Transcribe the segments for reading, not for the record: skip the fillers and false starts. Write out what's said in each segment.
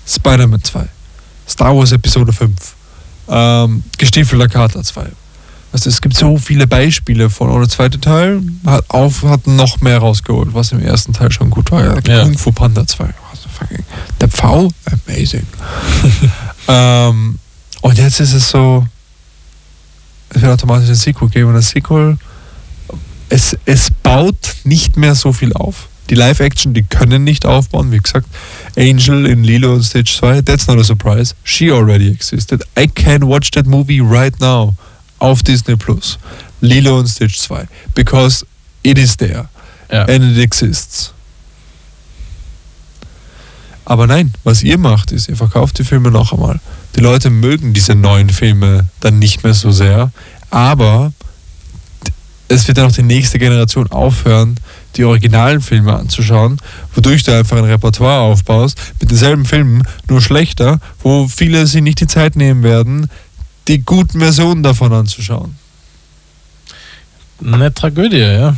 Spider-Man 2, Star Wars Episode 5, Gestiefelter Kater 2. Also es gibt so viele Beispiele von. Und der zweite Teil hat noch mehr rausgeholt, was im ersten Teil schon gut war. Ja. Kung Fu Panda 2. Der Pfau, amazing. Und jetzt ist es so, es wird automatisch ein Sequel geben. Und das Sequel, es baut nicht mehr so viel auf. Die Live-Action, die können nicht aufbauen. Wie gesagt, Angel in Lilo und Stitch 2, that's not a surprise. She already existed. I can watch that movie right now. Auf Disney Plus. Lilo und Stitch 2. Because it is there. And it exists. Aber nein, was ihr macht, ist, ihr verkauft die Filme noch einmal. Die Leute mögen diese neuen Filme dann nicht mehr so sehr, aber es wird dann auch die nächste Generation aufhören, die originalen Filme anzuschauen, wodurch du einfach ein Repertoire aufbaust, mit denselben Filmen, nur schlechter, wo viele sich nicht die Zeit nehmen werden, die guten Versionen davon anzuschauen. Eine Tragödie, ja.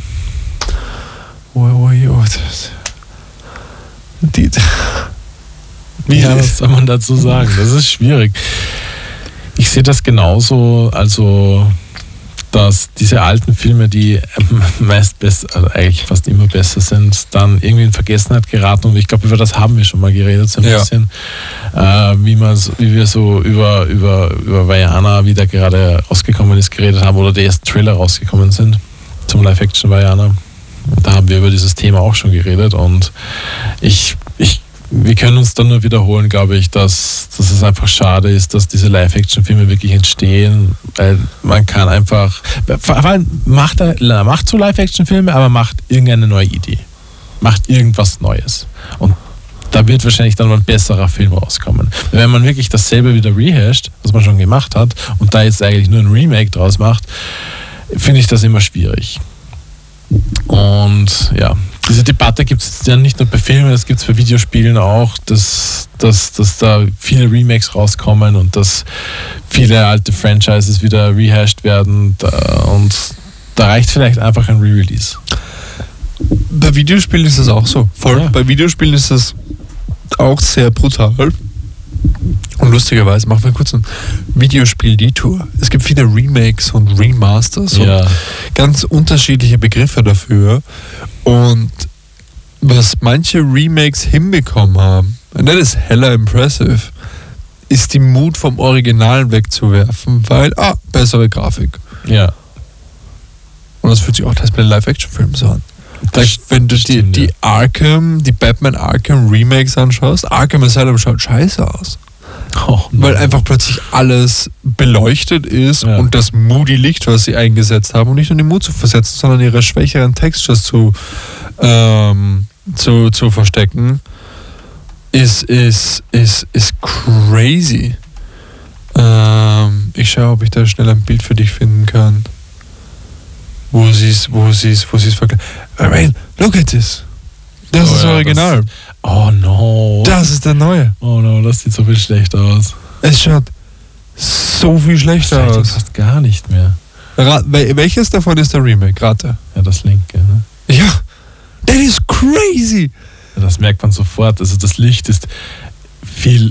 Was soll man dazu sagen? Das ist schwierig. Ich sehe das genauso, also dass diese alten Filme, die meist besser, also eigentlich fast immer besser sind, dann irgendwie in Vergessenheit geraten. Und ich glaube, über das haben wir schon mal geredet, so ein bisschen. Wie wir so über Vaiana, wie der gerade rausgekommen ist, geredet haben, oder die ersten Trailer rausgekommen sind zum Live-Action Vaiana. Da haben wir über dieses Thema auch schon geredet. Und wir können uns dann nur wiederholen, glaube ich, dass es einfach schade ist, dass diese Live-Action-Filme wirklich entstehen, weil man kann einfach, vor allem macht so Live-Action-Filme, aber macht irgendeine neue Idee, macht irgendwas Neues und da wird wahrscheinlich dann mal ein besserer Film rauskommen. Wenn man wirklich dasselbe wieder rehasht, was man schon gemacht hat und da jetzt eigentlich nur ein Remake draus macht, finde ich das immer schwierig. Und ja, diese Debatte gibt es ja nicht nur bei Filmen, das gibt es bei Videospielen auch, dass da viele Remakes rauskommen und dass viele alte Franchises wieder rehashed werden und da reicht vielleicht einfach ein Re-Release. Bei Videospielen ist das auch so. Voll. Ja. Bei Videospielen ist das auch sehr brutal. Und lustigerweise machen wir kurz ein Videospiel-Detour. Es gibt viele Remakes und Remasters und ganz unterschiedliche Begriffe dafür. Und was manche Remakes hinbekommen haben, und das ist hella impressive, ist die Mut vom Originalen wegzuwerfen, weil, bessere Grafik. Ja. Und das fühlt sich auch teils bei den Live-Action-Filmen so an. Wenn du die Batman Arkham Remakes anschaust, Arkham Asylum schaut scheiße aus. Weil einfach plötzlich alles beleuchtet ist und das Moody Licht, was sie eingesetzt haben, und nicht nur den Mut zu versetzen, sondern ihre schwächeren Textures zu verstecken, ist crazy. Ich schaue, ob ich da schnell ein Bild für dich finden kann. Wo sie es vergleichen. I mean, look at this. Das ist original. Oh no. Das ist der neue. Oh no, das sieht so viel schlechter aus. Es schaut so viel schlechter aus. Das fast gar nicht mehr. Welches davon ist der Remake? Rate. Ja, das linke, ne? Ja. That is crazy. Ja, das merkt man sofort. Also das Licht ist viel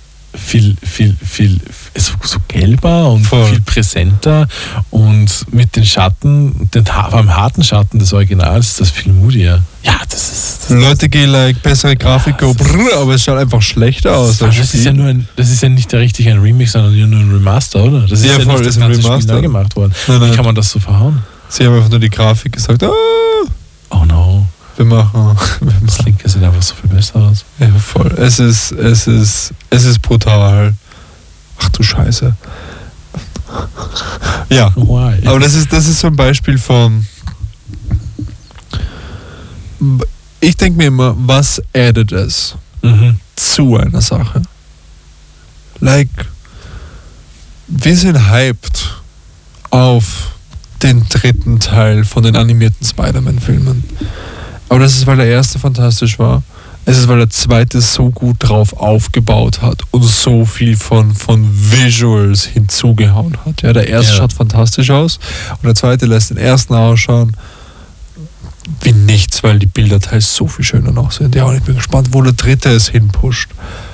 so gelber und viel präsenter und mit den Schatten, beim harten Schatten des Originals ist das viel moodier. Ja, das ist Leute gehen bessere Grafik, aber es schaut einfach schlechter aus. Das ist ja nicht richtig ein Remake, sondern nur ein Remaster, oder? Das ist ja voll, nicht das ganze Spiel neu gemacht worden. Wie kann man das so verhauen? Sie haben einfach nur die Grafik gesagt, oh no. Wir machen. Das linke sieht einfach so viel besser aus. Ja, voll. Es ist brutal. Ach du Scheiße. Ja. Why? Aber das ist so ein Beispiel von. Ich denke mir immer, was addet es zu einer Sache? Wir sind hyped auf den dritten Teil von den animierten Spider-Man-Filmen. Aber das ist, weil der erste fantastisch war. Es ist, weil der zweite so gut drauf aufgebaut hat und so viel von Visuals hinzugehauen hat. Ja, der erste schaut fantastisch aus und der zweite lässt den ersten ausschauen wie nichts, weil die Bilder teils so viel schöner noch sind. Ja, und ich bin gespannt, wo der dritte es hinpusht.